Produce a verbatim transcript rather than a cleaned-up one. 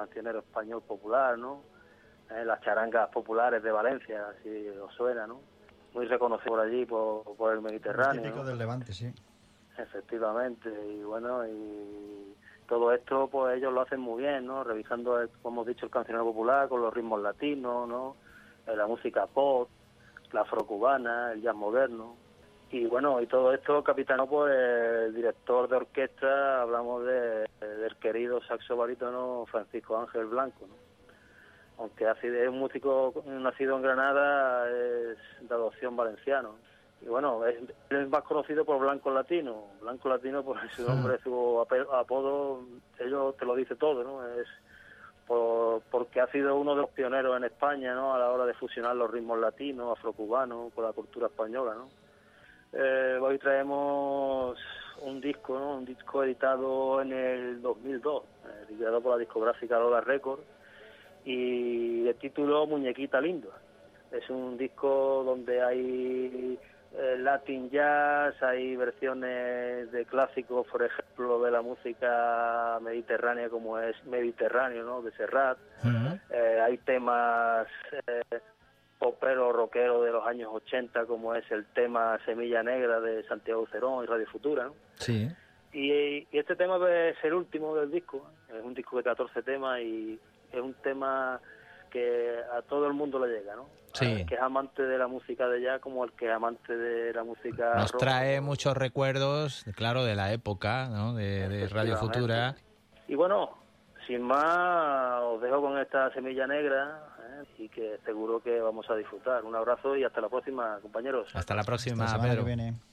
cancionero español popular, ¿no? Eh, las charangas populares de Valencia, si os suena, ¿no? Muy reconocido por allí, por, por el Mediterráneo. Típico, ¿no?, del Levante, sí. Efectivamente, y bueno, y todo esto pues ellos lo hacen muy bien, ¿no? Revisando, el, como hemos dicho, el cancionero popular con los ritmos latinos, ¿no? Eh, la música pop, la afrocubana, el jazz moderno. Y bueno, y todo esto capitano por el director de orquesta, hablamos de, del querido saxo barítono Francisco Ángel Blanco, ¿no? Aunque ha sido, es un músico nacido en Granada, es de adopción valenciano. Y bueno, es, es más conocido por Blanco Latino. Blanco Latino, por su nombre, su apodo, ellos te lo dice todo, ¿no? Es por, porque ha sido uno de los pioneros en España, ¿no? A la hora de fusionar los ritmos latinos, afrocubanos, con la cultura española, ¿no? Eh, hoy traemos un disco, ¿no? Un disco editado en el dos mil dos, eh, editado por la discográfica Lola Records, y de título Muñequita Linda. Es un disco donde hay eh, Latin jazz, hay versiones de clásicos, por ejemplo, de la música mediterránea como es Mediterráneo, ¿no?, de Serrat. Uh-huh. Eh, hay temas eh, popero, rockero de los años ochenta, como es el tema Semilla Negra de Santiago Cerón y Radio Futura, ¿no? Sí. Y, y este tema es el último del disco, es un disco de catorce temas y es un tema que a todo el mundo le llega, ¿no? Sí. El que es amante de la música de jazz como el que es amante de la música nos rock, trae como... muchos recuerdos, claro, de la época, ¿no?, de, de Radio Futura. Y bueno, sin más, os dejo con esta Semilla Negra, ¿eh? Y que seguro que vamos a disfrutar. Un abrazo y hasta la próxima, compañeros. Hasta la próxima, hasta la semana Pedro. que viene.